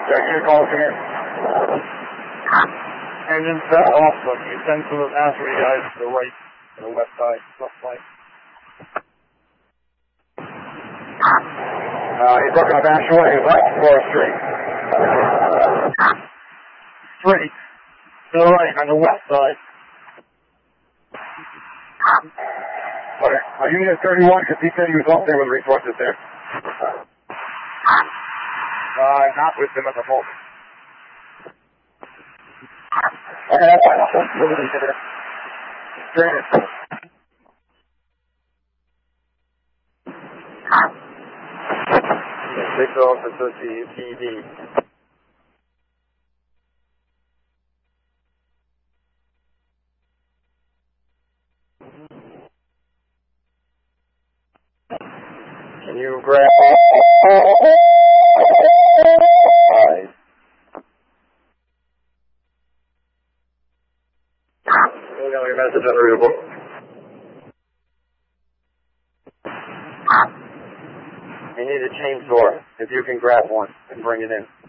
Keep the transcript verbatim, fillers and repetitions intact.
Yeah, your call come in. And then that also, you send some of the mastery guys to the right, to the west side, left side. Uh, he's looking up Asheville, he's left for a straight. Straight. To the right, on the west side. Okay. Uh, Unit thirty-one, because he said he was up there with resources there. Uh, not with them at the moment. Okay, that's fine. I'll move it into there. Straight in. Six officers, P D. Can you grab eyes? You know your message unreadable. You need a chainsaw, if you can grab one and bring it in.